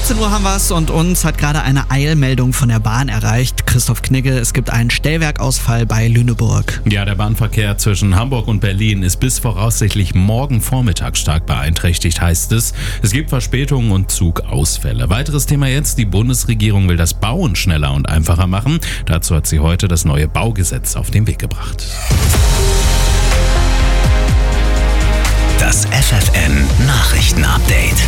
17 Uhr haben wir es und uns hat gerade eine Eilmeldung von der Bahn erreicht. Christoph Knigge, es gibt einen Stellwerkausfall bei Lüneburg. Ja, der Bahnverkehr zwischen Hamburg und Berlin ist bis voraussichtlich morgen Vormittag stark beeinträchtigt, heißt es. Es gibt Verspätungen und Zugausfälle. Weiteres Thema jetzt, die Bundesregierung will das Bauen schneller und einfacher machen. Dazu hat sie heute das neue Baugesetz auf den Weg gebracht. Das FFN-Nachrichten-Update.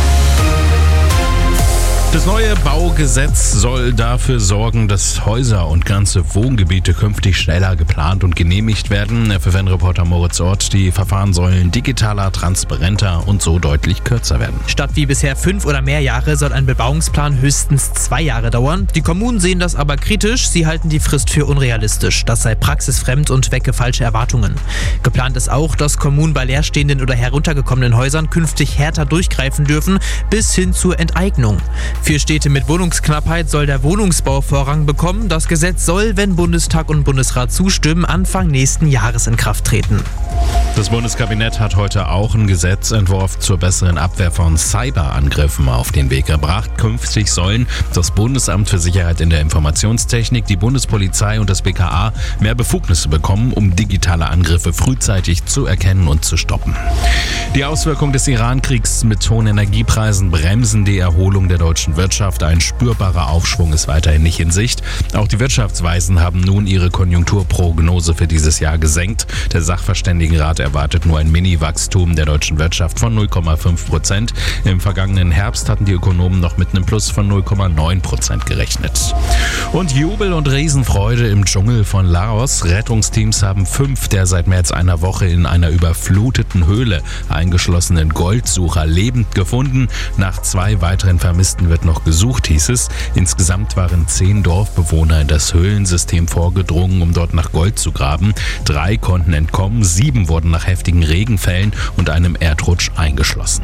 Das neue Baugesetz soll dafür sorgen, dass Häuser und ganze Wohngebiete künftig schneller geplant und genehmigt werden. FFN-Reporter Moritz Ort, die Verfahren sollen digitaler, transparenter und so deutlich kürzer werden. Statt wie bisher 5 oder mehr Jahre soll ein Bebauungsplan höchstens 2 Jahre dauern. Die Kommunen sehen das aber kritisch. Sie halten die Frist für unrealistisch. Das sei praxisfremd und wecke falsche Erwartungen. Geplant ist auch, dass Kommunen bei leerstehenden oder heruntergekommenen Häusern künftig härter durchgreifen dürfen, bis hin zur Enteignung. Für Städte mit Wohnungsknappheit soll der Wohnungsbau Vorrang bekommen. Das Gesetz soll, wenn Bundestag und Bundesrat zustimmen, Anfang nächsten Jahres in Kraft treten. Das Bundeskabinett hat heute auch einen Gesetzentwurf zur besseren Abwehr von Cyberangriffen auf den Weg gebracht. Künftig sollen das Bundesamt für Sicherheit in der Informationstechnik, die Bundespolizei und das BKA mehr Befugnisse bekommen, um digitale Angriffe frühzeitig zu erkennen und zu stoppen. Die Auswirkungen des Iran-Kriegs mit hohen Energiepreisen bremsen die Erholung der deutschen Wirtschaft. Ein spürbarer Aufschwung ist weiterhin nicht in Sicht. Auch die Wirtschaftsweisen haben nun ihre Konjunkturprognose für dieses Jahr gesenkt. Der Sachverständigenrat erwartet nur ein Mini-Wachstum der deutschen Wirtschaft von 0,5%. Im vergangenen Herbst hatten die Ökonomen noch mit einem Plus von 0,9% gerechnet. Und Jubel und Riesenfreude im Dschungel von Laos. Rettungsteams haben 5 der seit mehr als einer Woche in einer überfluteten Höhle eingeschlossenen Goldsucher lebend gefunden. Nach 2 weiteren Vermissten wird noch gesucht, hieß es. Insgesamt waren 10 Dorfbewohner in das Höhlensystem vorgedrungen, um dort nach Gold zu graben. 3 konnten entkommen, 7 wurden nach heftigen Regenfällen und einem Erdrutsch eingeschlossen.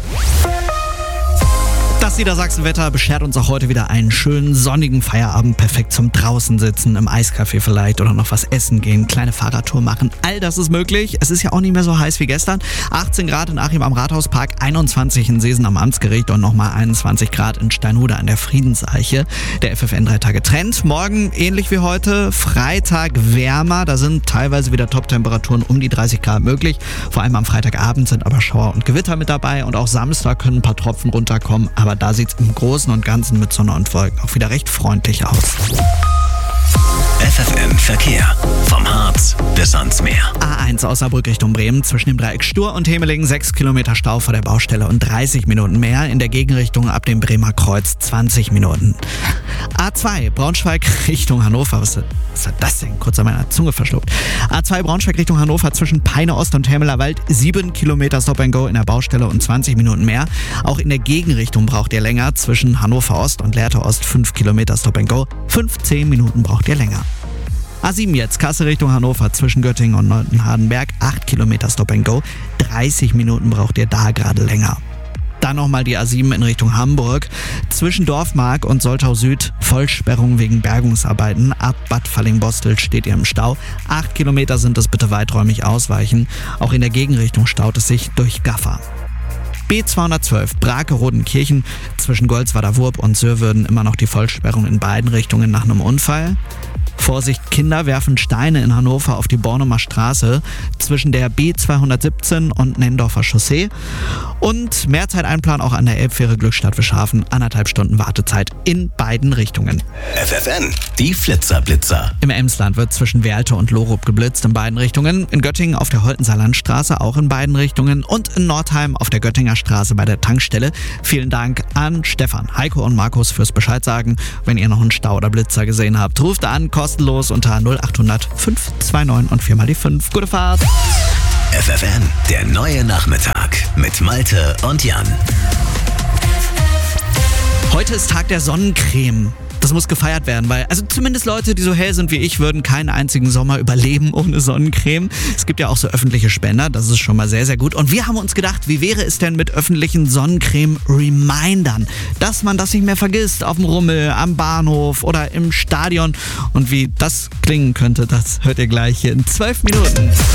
Das Niedersachsenwetter beschert uns auch heute wieder einen schönen sonnigen Feierabend, perfekt zum draußen sitzen, im Eiscafé vielleicht oder noch was essen gehen, kleine Fahrradtour machen. All das ist möglich. Es ist ja auch nicht mehr so heiß wie gestern. 18 Grad in Achim am Rathauspark, 21 in Seesen am Amtsgericht und nochmal 21 Grad in Steinhude an der Friedenseiche. Der FFN 3 Tage Trend. Morgen ähnlich wie heute, Freitag wärmer. Da sind teilweise wieder Top-Temperaturen um die 30 Grad möglich. Vor allem am Freitagabend sind aber Schauer und Gewitter mit dabei und auch Samstag können ein paar Tropfen runterkommen. Aber da sieht es im Großen und Ganzen mit Sonne und Wolken auch wieder recht freundlich aus. FFN Verkehr. Vom Harz bis ans Meer. A1 aus Saarbrück Richtung Bremen. Zwischen dem Dreieck Stur und Hemelingen 6 Kilometer Stau vor der Baustelle und 30 Minuten mehr. In der Gegenrichtung ab dem Bremer Kreuz 20 Minuten. A2 Braunschweig Richtung Hannover. Was hat das denn? Kurz an meiner Zunge verschluckt. A2 Braunschweig Richtung Hannover zwischen Peine Ost und Hermelerwald 7 Kilometer Stop and Go in der Baustelle und 20 Minuten mehr. Auch in der Gegenrichtung braucht ihr länger. Zwischen Hannover Ost und Lehrte Ost 5 Kilometer Stop and Go. 15 Minuten braucht ihr länger. A7 jetzt, Kassel Richtung Hannover zwischen Göttingen und Neuenhardenberg, 8 Kilometer Stop and Go, 30 Minuten braucht ihr da gerade länger. Dann nochmal die A7 in Richtung Hamburg, zwischen Dorfmark und Soltau Süd, Vollsperrung wegen Bergungsarbeiten, ab Bad Fallingbostel steht ihr im Stau, 8 Kilometer sind es, bitte weiträumig ausweichen, auch in der Gegenrichtung staut es sich durch Gaffer. B212 Brake-Rodenkirchen zwischen Goldswader-Wurp und Sörwürden immer noch die Vollsperrung in beiden Richtungen nach einem Unfall. Vorsicht, Kinder werfen Steine in Hannover auf die Bornumer Straße zwischen der B217 und Nendorfer Chaussee. Und Mehrzeiteinplan auch an der Elbfähre Glückstadt-Wischhafen. 1,5 Stunden Wartezeit in beiden Richtungen. FFN, die Flitzer-Blitzer. Im Emsland wird zwischen Werlte und Lorup geblitzt in beiden Richtungen. In Göttingen auf der Holtenser Landstraße auch in beiden Richtungen. Und in Nordheim auf der Göttinger Straße bei der Tankstelle. Vielen Dank an Stefan, Heiko und Markus fürs Bescheid sagen. Wenn ihr noch einen Stau oder Blitzer gesehen habt, ruft an, kostenlos unter 0800 529 und 4 mal die 5. Gute Fahrt! FFN, der neue Nachmittag mit Malte und Jan. Heute ist Tag der Sonnencreme. Das muss gefeiert werden, weil also zumindest Leute, die so hell sind wie ich, würden keinen einzigen Sommer überleben ohne Sonnencreme. Es gibt ja auch so öffentliche Spender, das ist schon mal sehr, sehr gut. Und wir haben uns gedacht, wie wäre es denn mit öffentlichen Sonnencreme-Remindern? Dass man das nicht mehr vergisst auf dem Rummel, am Bahnhof oder im Stadion. Und wie das klingen könnte, das hört ihr gleich hier in 12 Minuten.